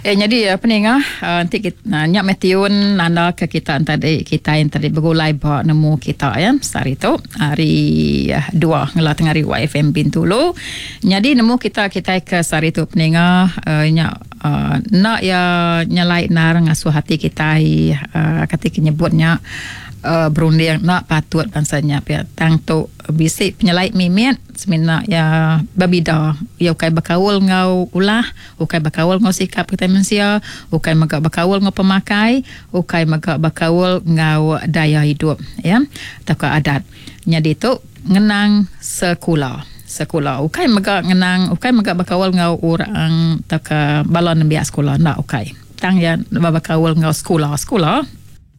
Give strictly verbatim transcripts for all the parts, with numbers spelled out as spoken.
Eh, jadi apa ni ngah uh, nanti kita uh, nyak metiun nanda ke kita tadi kita yang tadi bergulai bawa nemu kita ya hari tu hari uh, dua ngelah tengah hari Y F M Bintulu. Jadi nemu kita kita ke hari tu peningah uh, nyak uh, nak ya nyalai nar ngasuh hati kita uh, ketika nyebutnya Uh, berunding nak patut bangsanya pia tang tu bisik penyelait mimit semina ya babida ya ukai bakawul ngau ulah ukai bakawul ngau sikap kita manusia ukai magak bakawul ngau pemakai ukai magak bakawul ngau daya hidup ya atau adat jadi tu ngenang sekolah sekolah ukai magak ngenang ukai magak bakawul ngau orang tak balon biak sekolah nak ukai tang ya bakawul ngau sekolah sekolah.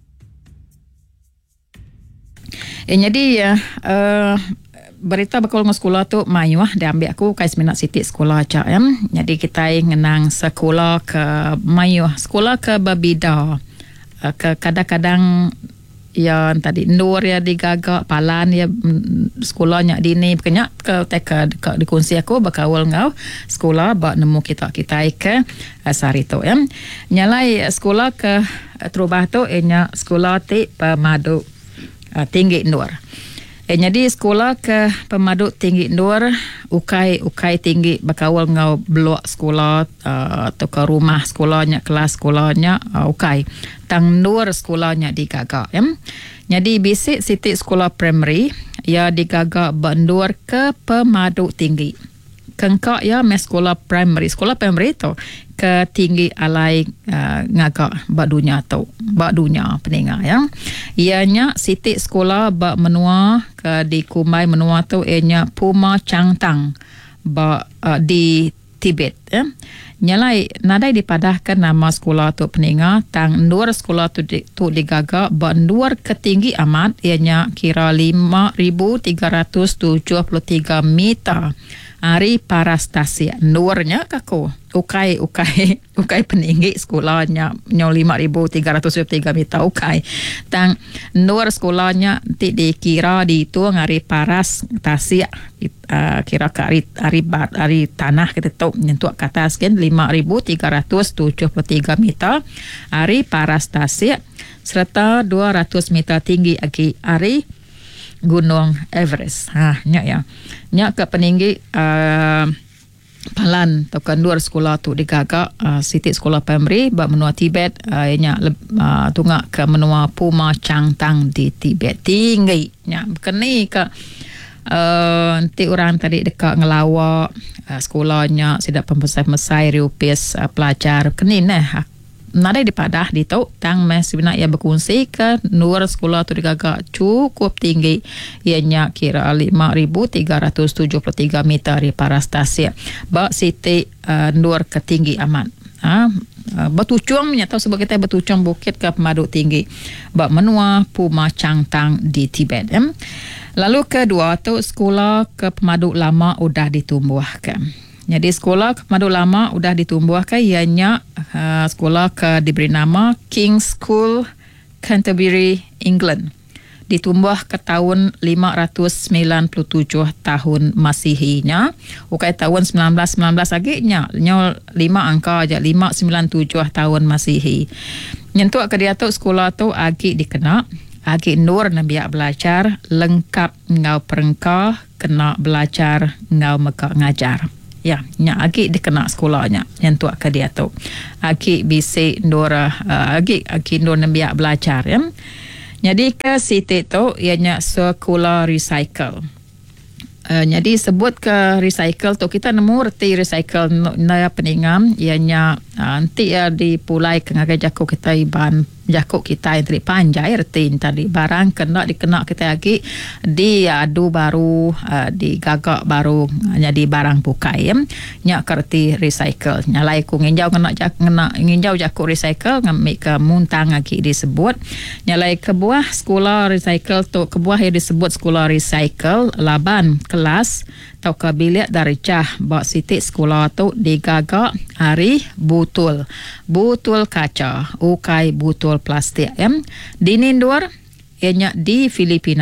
Eh, jadi ya uh, berita bakal ngau sekolah tu mayu ah dia ambil aku kais minat siti sekolah aja ya. Jadi kita ngenang sekolah ke mayu sekolah ke babida uh, ke kadang-kadang ya tadi nur ya digagak palan ya sekolahnya dini kenya ke teka di kunci aku bakawal ngau sekolah bak nemu kita kita ke asari tu ya. Nyalai sekolah ke terubah tu enya sekolah ti pemadu Uh, tinggi Nur. Eh, jadi sekolah ke Pemadu Tinggi Nur ukai ukai tinggi bakawal ngau blok sekolah uh, atau ke rumah sekolahnya kelas sekolahnya uh, ukai tang Nur sekolahnya digagak ya. Jadi bisik siti sekolah primary ya digagak bandur ke Pemadu Tinggi. Kengkak ya mes sekolah primary sekolah primary tu ke tinggi alai uh, ngagak bak dunia tu bak dunia peninga ya ianya siti sekolah bak menua ke di Kumbai menua tu ianya Puma Changtang bak uh, di Tibet ya nyalai nadai dipadahkan nama sekolah tu peninga tang nur sekolah tu di, tu digagak bak nur ketinggi amat ianya kira lima ribu tiga ratus tujuh puluh tiga meter hari parastasi nurnya kaku ukai ukai ukai peninggi sekolahnya nyo lima ribu tiga ratus tiga meter ukai tang nur sekolahnya ti dikira di itu hari paras tasi uh, kira ke hari hari, hari tanah kita tu nyentuh ke atas kan lima ribu tiga ratus tujuh puluh tiga meter hari parastasi serta dua ratus meter tinggi lagi hari Gunung Everest. Ha, nyak ya. Nyak ke peninggi uh, palan atau kandur sekolah tu digagak uh, siti sekolah primary bak menua Tibet uh, nyak uh, tungak ke menua Puma Changtang di Tibet tinggi. Nyak keni ke uh, nanti orang tadi dekat ngelawak uh, sekolahnya sidak pembesar-besar riupis uh, pelajar keni nah nada dipadah di tau tang mes sebenarnya ia berkongsi ke nur sekolah tu digagak cukup tinggi ianya kira lima ribu tiga ratus tujuh puluh tiga meter di parastasi bak siti uh, nur ketinggi aman ha uh, betucung menyatakan sebab kita betucung bukit ke Pemadu Tinggi bak menua Puma Changtang di Tibet eh? Lalu kedua tu sekolah ke Pemadu Lama udah ditumbuhkan. Jadi sekolah ke Pemadu Lama udah ditumbuhkan ianya uh, sekolah ke diberi nama King's School Canterbury England. Ditumbuh ke tahun lima ratus sembilan puluh tujuh tahun Masihinya. Ukai tahun sembilan belas sembilan belas lagi nya nya lima angka aja lima sembilan tujuh tahun Masihi. Nyentuh ke dia tu sekolah tu agi dikena agi nur na biak belajar lengkap ngau perengkah kena belajar ngau meka ngajar. Ya, nya agi dikena sekolahnya yang tua ke dia tu. Agi bisi ndora uh, agi agi ndora biak belajar ya. Jadi ke siti tu ianya sekolah recycle. Uh, jadi sebut ke recycle tu kita nemu reti recycle naya peningam ianya uh, nanti ya dipulai ke ngagai jakuk kita iban jakuk kita yang tadi panjai reti tadi barang kena dikena kita lagi di adu baru uh, di gagak baru uh, jadi barang pukai ya nyak kerti recycle nyalai ku nginjau kena jak kena nginjau jakuk recycle ngambil ke muntang lagi disebut nyalai kebuah sekolah recycle tu kebuah yang disebut sekolah recycle laban kelas atau ke bilik darjah bak siti sekolah tu digagak hari butul butul kaca ukai butul plastik em di Nindur ianya di Filipina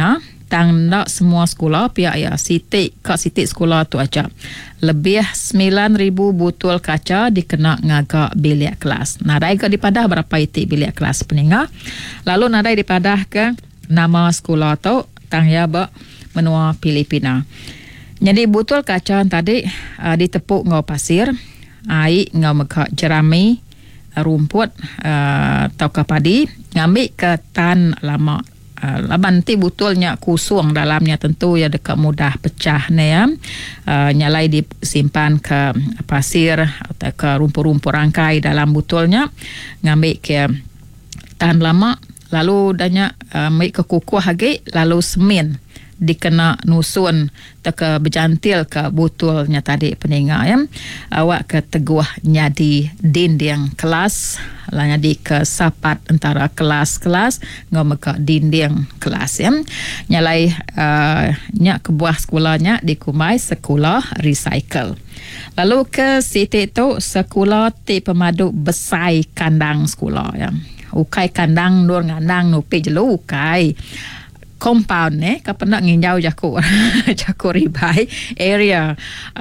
tang nak semua sekolah pihak ya sitik kat sitik sekolah tu aja. Lebih sembilan ribu botol kaca dikena ngagak bilik kelas. Nadai ke dipadah berapa itik bilik kelas peningah. Lalu nadai dipadah ke nama sekolah tu tang ya ba menua Filipina. Jadi botol kaca tadi uh, ditepuk ngau pasir, air ngau mekak jerami, rumput uh, atau ke padi, ngambil ke tan lama. Uh, laban nanti botolnya kusung dalamnya tentu ya dekat mudah pecah ni ya. Uh, nyalai disimpan ke pasir atau ke rumput-rumput rangkai dalam botolnya, ngambil ke tan lama, lalu danya uh, ambil ke kukuh lagi, lalu semen dikena nusun teka berjantil ke botolnya tadi peninggal ya. Awak ke teguh nyadi dinding kelas, lah nyadi ke sapat antara kelas-kelas ngau ke dinding kelas ya. Nyalai uh, nyak ke buah sekolahnya dikumai sekolah recycle. Lalu ke situ tu sekolah ti pemadu besai kandang sekolah ya. Ukai kandang nur ngandang nupi jelu ukai compound ni kapag nak nginjau jaku jaku ribai area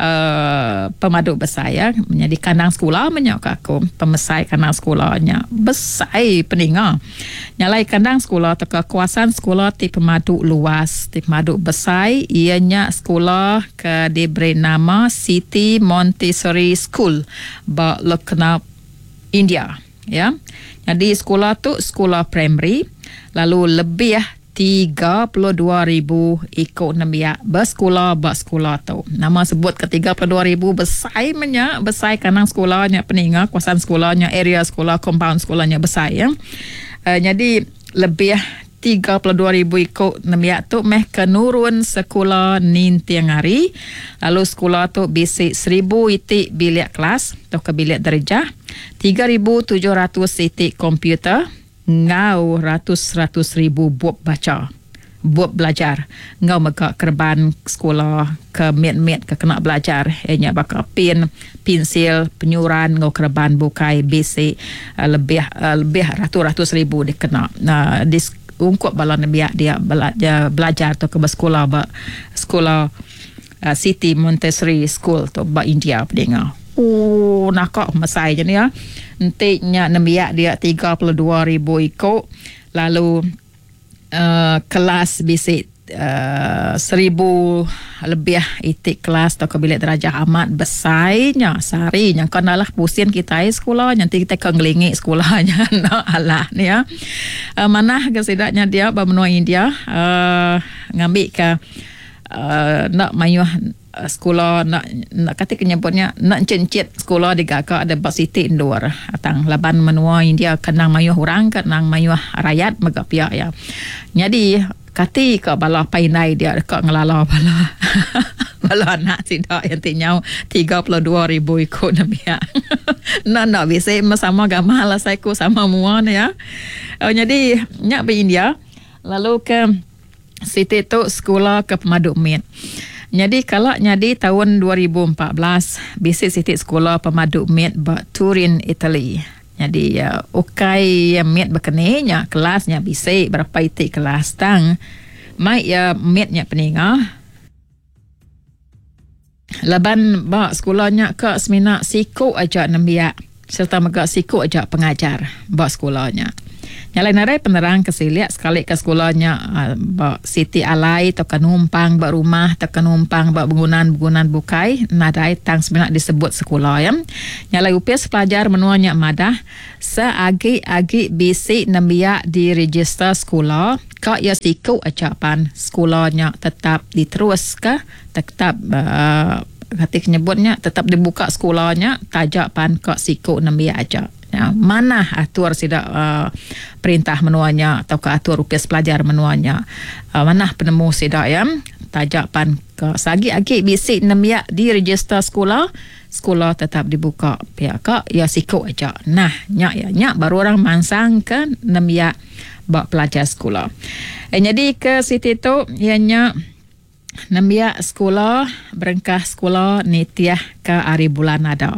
uh, pemadu besar ya, menjadi kandang sekolah menyok aku pemesai kandang sekolahnya besai peninga nyalai kandang sekolah teka kawasan sekolah ti pemadu luas ti pemadu besar ianya sekolah ke diberi nama City Montessori School ba lekna India ya. Jadi sekolah tu sekolah primary, lalu lebih ya tiga puluh dua ribu ikut nambia bersekolah bak sekolah tu. Nama sebut ke tiga puluh dua ribu besai menya, besai kanang sekolahnya peninga, kawasan sekolahnya, area sekolah, compound sekolahnya besai ya. Uh, jadi lebih tiga puluh dua ribu ikut nambia tu meh kenurun sekolah nin tiang hari. Lalu sekolah tu bisi seribu itik bilik kelas atau ke bilik darjah, tiga ribu tujuh ratus itik komputer, ngau ratus-ratus ribu buat baca, buat belajar. Ngau maka kerban sekolah ke met-met ke kena belajar. Ianya bakal pin, pensil, penyuran, ngau kerban bukai basic uh, lebih uh, lebih ratus-ratus ribu dikena. Nah, uh, di ungkup balon biak dia belajar, belajar tu ke sekolah ba sekolah uh, City Montessori School tu ba India pendengar. Oh, nakak masai je ni ya. Nantinya nembiak dia tiga puluh dua ribu ikut. Lalu uh, kelas bisik uh, seribu lebih itik kelas atau ke bilik darjah amat besarnya sehari yang kenalah pusing kita sekolah nanti kita kengelingi sekolahnya nak alah ni ya. Uh, mana kesidaknya dia bermenua India uh, ngambil ke uh, nak mayuh sekolah nak nak kata kenyebutnya nak cencit sekolah di gaka ada bas siti indoor atang laban menua India kenang mayuh orang kenang mayuh rakyat megapia ya. Jadi kati ke bala painai dia dekat ngelala bala bala anak tidak yang tinyau tiga puluh dua ribu ikut nabiak. Nak nak bisa sama gamah lah saya ku sama muan ya. Oh, jadi nyak be India lalu ke siti tu sekolah ke pemadu mit. Jadi kalau nyadi tahun dua ribu empat belas bisik sitik sekolah pemadu mit ba Turin Italy. Jadi ya uh, ukai yang mit berkenanya kelasnya bisik berapa itik kelas tang mai ya mitnya peninga. Laban ba sekolahnya ke semina siku aja nambia serta mega siku aja pengajar ba sekolahnya. Nyalai narai penerang kesiliak sekali ke sekolahnya uh, bak siti alai atau kenumpang bak rumah atau kenumpang bak bangunan-bangunan bukai nadai tang sebenak disebut sekolah ya. Nyalai upis pelajar menuanya madah seagi-agi bisi nambia di register sekolah kak ya siku acapan sekolahnya tetap diterus ke tetap uh, ketik nyebutnya tetap dibuka sekolahnya tajapan kak siku nambia aja. Ya, mana atur sidak uh, perintah menuanya atau ke atur upis pelajar menuanya uh, mana penemu sidak ya tajapan ke sagi-agi bisik nambia di register sekolah sekolah tetap dibuka pihak kak ya siku aja. Nah nyak ya nyak baru orang mansang ke nambia bak pelajar sekolah. Eh, jadi ke situ tu ianya nambia sekolah berengkah sekolah nitiah ke hari bulan ada.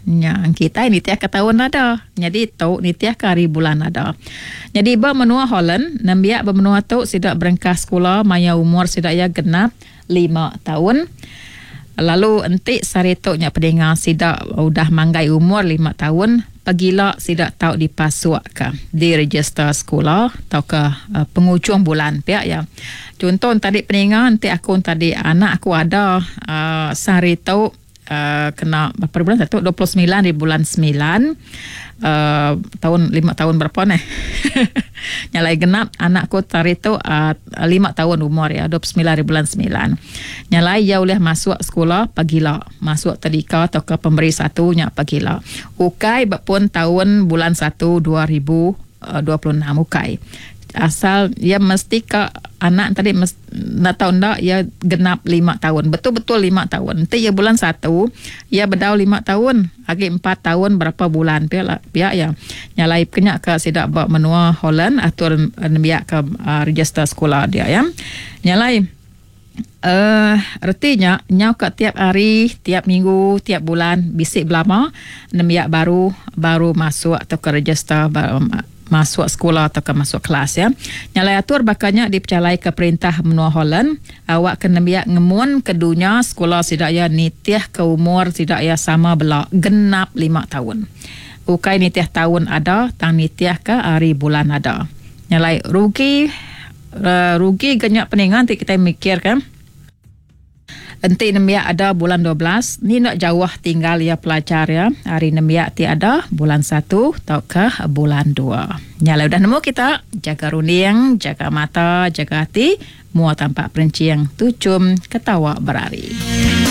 Nya kita ni tiah ke tahun ada. Jadi tau ni tiah ke hari bulan ada. Jadi ba menua Holland nambiak ba menua tu sidak berengkah sekolah maya umur sidak ya genap lima tahun. Lalu entik sarito nya pendengar sidak udah manggai umur lima tahun pagila sidak tahu dipasuk ke di register sekolah atau ke uh, penghujung bulan pihak ya. Contoh tadi pendengar entik aku tadi anak aku ada uh, sarito uh, kena berapa bulan satu dua puluh sembilan di bulan sembilan uh, tahun lima tahun berapa nih. Nyalai genap anakku tari tu uh, lima tahun umur ya dua puluh sembilan di bulan sembilan. Nyalai ia boleh masuk sekolah pagila masuk tadika atau ke pemberi satu nya pagila ukai bapun tahun bulan satu dua ribu dua puluh enam ukai asal ia mesti ke anak tadi mes, nak tahu ndak ia genap lima tahun betul-betul lima tahun nanti ia bulan satu ia berdau lima tahun lagi empat tahun berapa bulan pihak pihak ya nyalai kenyak ke sidak bawa menua Holland atur biak ke uh, register sekolah dia ya nyalai uh, artinya nyau ke tiap hari tiap minggu tiap bulan bisik belama nembiak baru baru masuk atau ke register baru, masuk sekolah atau ke masuk kelas ya. Nyalai atur bakanya dipercayai ke perintah menua Holland awak kena biak ngemun ke dunia sekolah sidak ya nitiah ke umur sidak ya sama belak genap lima tahun. Ukai nitiah tahun ada tang nitiah ke hari bulan ada. Nyalai rugi uh, rugi genyak peningan nanti kita mikir kan. Enti nembia ada bulan dua belas ni nak jauh tinggal ya pelajar ya hari nembia ti ada bulan satu atau ke bulan dua. Nyala udah nemu kita jaga runding, jaga mata, jaga hati, mua tampak perinci yang tucum ketawa berari.